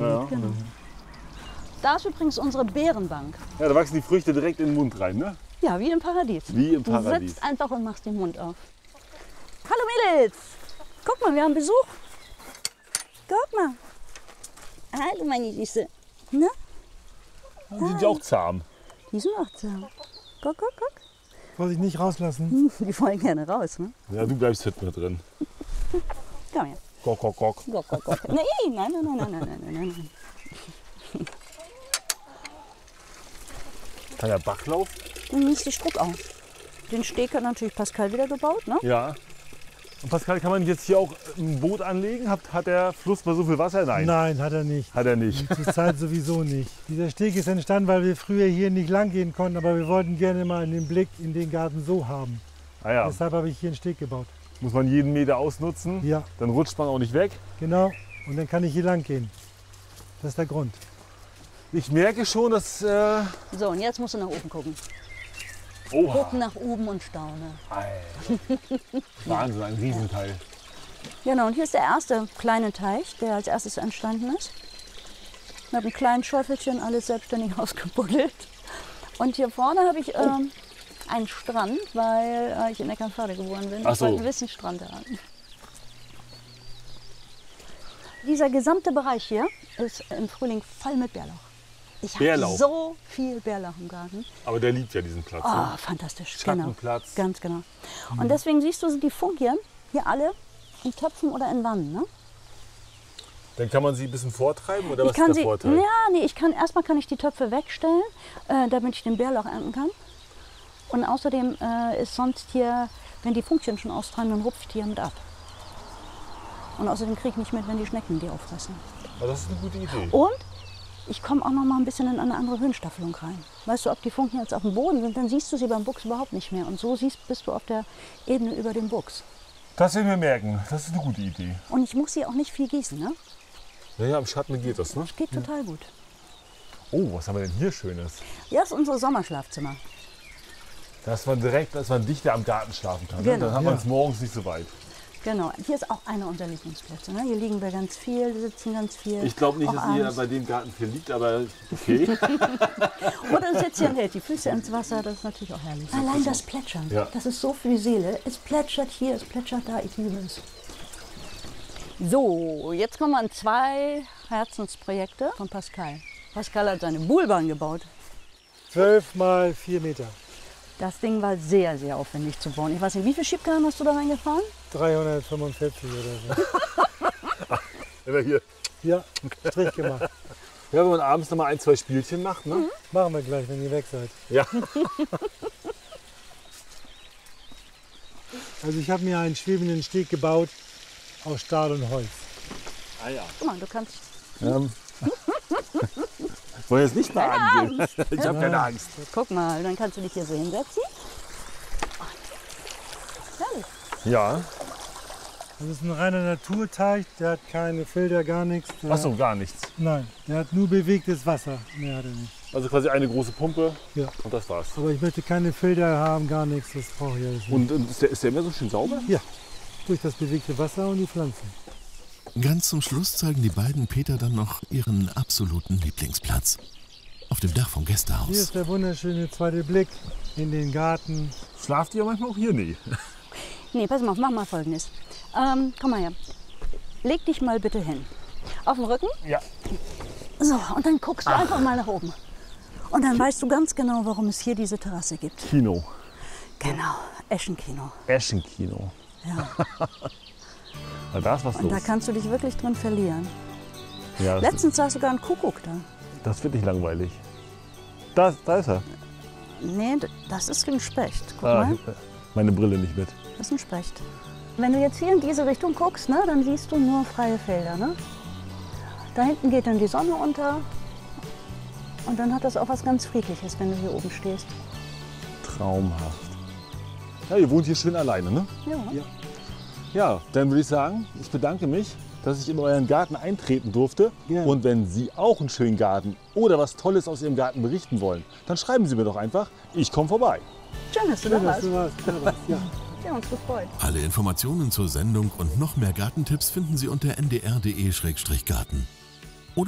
Ja. Genau. Da ist übrigens unsere Beerenbank. Ja, da wachsen die Früchte direkt in den Mund rein, ne? Ja, wie im Paradies. Wie im Du Paradies. sitzt einfach und machst den Mund auf. Hallo Mädels! Guck mal, wir haben Besuch. Guck mal. Hallo meine Süße. Na? Die sind ja auch zahm. Die sind auch zahm. Guck, guck, guck. Vorsicht, nicht rauslassen. Die wollen gerne raus, ne? Ja, du bleibst fit mit drin. Komm her. Gok, gok, gok. Guck, guck, guck. Nein, nein, nein, nein, nein, nein, nein, nein. Kleiner Bachlauf. Und nimmst die Struck auf. Den Steg hat natürlich Pascal wieder gebaut, ne? Ja. Und Pascal, kann man jetzt hier auch ein Boot anlegen? Hat der Fluss mal so viel Wasser? Nein. Nein, hat er nicht. Hat er nicht. Zur Zeit sowieso nicht. Dieser Steg ist entstanden, weil wir früher hier nicht lang gehen konnten, aber wir wollten gerne mal den Blick in den Garten so haben. Ah ja. Deshalb habe ich hier einen Steg gebaut. Muss man jeden Meter ausnutzen. Ja, Dann rutscht man auch nicht weg. genau. Und dann kann ich hier lang gehen. Das ist der Grund. Ich merke schon, dass... So, und jetzt musst du nach oben gucken. Oha. Gucken nach oben und staune. Wahnsinn, ein Riesenteil. Genau, und hier ist der erste kleine Teich, der als erstes entstanden ist. Mit einem kleinen Schäufelchen alles selbstständig ausgebuddelt. Und hier vorne habe ich einen Strand, weil ich in Eckernförde geboren bin. Ach Ich so. wollte ein bisschen Strand haben. Dieser gesamte Bereich hier ist im Frühling voll mit Bärlauch. Ich habe Bärlauch? so viel Bärlauch im Garten. Aber der liebt ja diesen Platz. Oh, ne? fantastisch. Schattenplatz. Genau. Ganz genau. Und deswegen siehst du die Funkien hier alle in Töpfen oder in Wannen. Ne? Dann kann man sie ein bisschen vortreiben oder Ich was kann ist sie, der Vorteil? ja, nee, erstmal kann ich die Töpfe wegstellen, damit ich den Bärlauch ernten kann. Und außerdem ist sonst hier, wenn die Funkchen schon austreiben, dann rupft die hier mit ab. Und außerdem kriege ich nicht mit, wenn die Schnecken die auffressen. Aber das ist eine gute Idee. Und ich komme auch noch mal ein bisschen in eine andere Höhenstaffelung rein. Weißt du, ob die Funken jetzt auf dem Boden sind, dann siehst du sie beim Buchs überhaupt nicht mehr. Und so bist du auf der Ebene über dem Buchs. Das werden wir merken. Das ist eine gute Idee. Und ich muss sie auch nicht viel gießen, ne? Ja, im Schatten geht das, ne? Geht total gut. Oh, was haben wir denn hier Schönes? Ja, das ist unser Sommerschlafzimmer. Dass man dichter am Garten schlafen kann. Ne? Genau. Dann hat man es morgens nicht so weit. Genau. Hier ist auch einer unserer Lieblingsplätze. Ne? Hier liegen wir ganz viel, sitzen ganz viel. Ich glaube nicht, auch dass ihr abends. bei dem Garten viel liegt, aber okay. Oder sitzt hier und hält die Füße ins Wasser, das ist natürlich auch herrlich. Allein das Plätschern, Ja. das ist so für die Seele. Es plätschert hier, es plätschert da, ich liebe es. So, jetzt kommen wir an 2 Herzensprojekte von Pascal. Pascal hat seine Buhlbahn gebaut. 12 mal 4 Meter. Das Ding war sehr, sehr aufwendig zu bauen. Ich weiß nicht, wie viele Schiebkarren hast du da reingefahren? 345 oder so. Immer hier. Ja, Strich gemacht. Ja, wenn man abends noch mal 1, 2 Spielchen macht, ne? Machen wir gleich, wenn ihr weg seid. Ja. Also ich habe mir einen schwebenden Steg gebaut aus Stahl und Holz. Ah ja. Guck mal, du kannst. Ich wollte jetzt nicht mal angehen. Ich habe keine Angst. Guck mal, dann kannst du dich hier so hinsetzen. Herrlich. Ja. Das ist ein reiner Naturteich, der hat keine Filter, gar nichts. Der, Ach so, gar nichts. Nein, der hat nur bewegtes Wasser. Mehr hat er nicht. Also quasi eine große Pumpe Ja. und das war's. Aber ich möchte keine Filter haben, gar nichts. Das brauche ich alles nicht. Und ist der immer so schön sauber? Ja, durch das bewegte Wasser und die Pflanzen. Ganz zum Schluss zeigen die beiden Peter dann noch ihren absoluten Lieblingsplatz. Auf dem Dach vom Hier Gästehaus. ist der wunderschöne zweite Blick in den Garten. Schlaft ihr manchmal auch hier? Nee. Nee, pass mal auf, mach mal Folgendes. Komm mal her. Leg dich mal bitte hin. Auf den Rücken. Ja. So, und dann guckst du einfach mal nach oben. Und dann weißt du ganz genau, warum es hier diese Terrasse gibt. Kino. Genau, Eschenkino. Eschenkino. Ja. Na, da ist was Und los. da kannst du dich wirklich drin verlieren. Ja, das, Letztens saß sogar ein Kuckuck da. das wird nicht langweilig. Da ist er. Nee, das ist ein Specht. Guck Ah, mal, meine Brille nicht mit. das ist ein Specht. Wenn du jetzt hier in diese Richtung guckst, ne, dann siehst du nur freie Felder. Ne? Da hinten geht dann die Sonne unter. Und dann hat das auch was ganz Friedliches, wenn du hier oben stehst. Traumhaft. Ja, ihr wohnt hier schön alleine, ne? Ja. Ja, dann würde ich sagen, ich bedanke mich, dass ich in euren Garten eintreten durfte. Gerne. Und wenn Sie auch einen schönen Garten oder was Tolles aus Ihrem Garten berichten wollen, dann schreiben Sie mir doch einfach, ich komme vorbei. Schön, dass du da Schön, dass warst. du warst. Ja. Wir haben uns gefreut. Alle Informationen zur Sendung und noch mehr Gartentipps finden Sie unter ndr.de/garten.